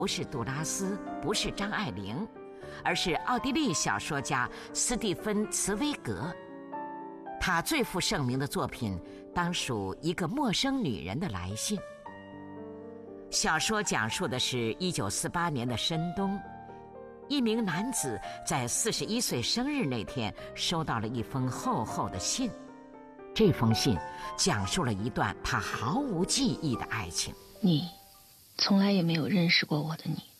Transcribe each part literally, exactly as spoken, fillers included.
不是杜拉斯，不是张爱玲，而是奥地利小说家斯蒂芬·茨威格。他最负盛名的作品当属一个陌生女人的来信。小说讲述的是一九四八年的深冬，一名男子在四十一岁生日那天收到了一封厚厚的信。这封信讲述了一段他毫无记忆的爱情。 你从来也没有认识过我的你。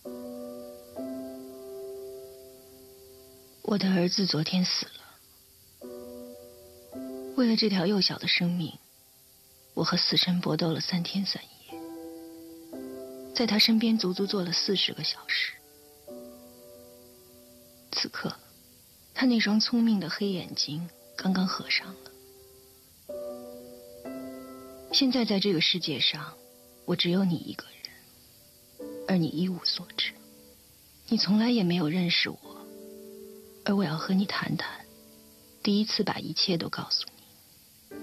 我的儿子昨天死了，为了这条幼小的生命，我和死神搏斗了三天三夜，在他身边足足坐了四十个小时。此刻，他那双聪明的黑眼睛刚刚合上了。现在在这个世界上，我只有你一个人，而你一无所知。你从来也没有认识我，而我要和你谈谈，第一次把一切都告诉你。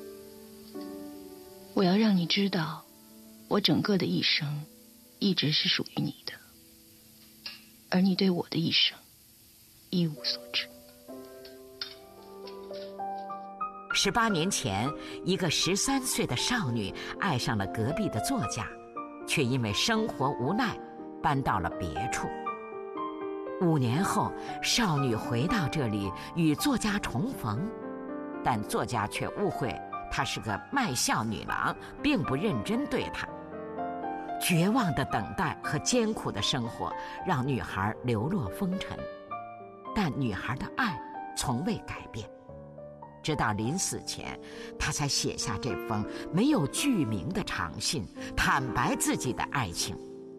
我要让你知道，我整个的一生一直是属于你的，而你对我的一生一无所知。 十八年前，一个十三岁的少女爱上了隔壁的作家，却因为生活无奈搬到了别处。五年后，少女回到这里与作家重逢，但作家却误会她是个卖笑女郎，并不认真对她。绝望的等待和艰苦的生活让女孩流落风尘，但女孩的爱从未改变。直到临死前，她才写下这封没有剧名的长信，坦白自己的爱情。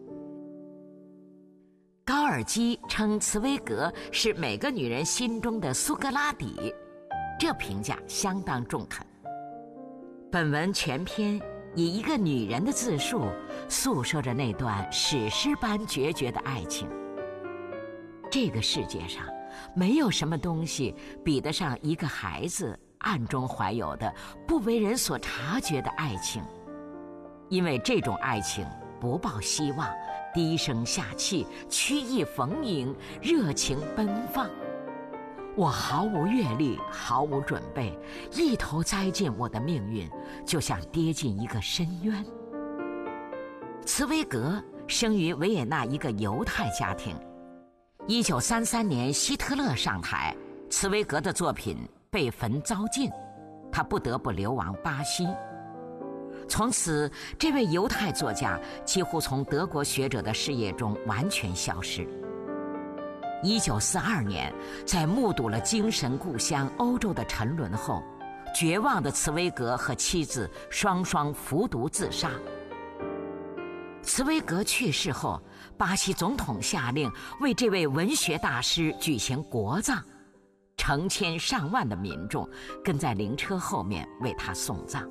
高尔基称茨威格是每个女人心中的苏格拉底，这评价相当中肯。本文全篇以一个女人的自述诉说着那段史诗般决绝的爱情。这个世界上没有什么东西比得上一个孩子暗中怀有的不为人所察觉的爱情，因为这种爱情不抱希望，低声下气，曲意逢迎，热情奔放。我毫无阅历，毫无准备，一头栽进我的命运，就像跌进一个深渊。茨威格生于维也纳一个犹太家庭。一九三三年希特勒上台，茨威格的作品被焚遭禁，他不得不流亡巴西。从此，这位犹太作家几乎从德国学者的视野中完全消失。一九四二年，在目睹了精神故乡欧洲的沉沦后，绝望的茨威格和妻子双双服毒自杀。茨威格去世后，巴西总统下令为这位文学大师举行国葬，成千上万的民众跟在灵车后面为他送葬。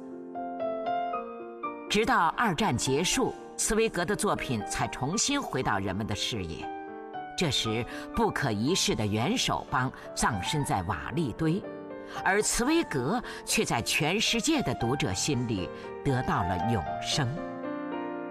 直到二战结束，茨威格的作品才重新回到人们的视野。这时，不可一世的元首邦葬身在瓦砾堆，而茨威格却在全世界的读者心里得到了永生。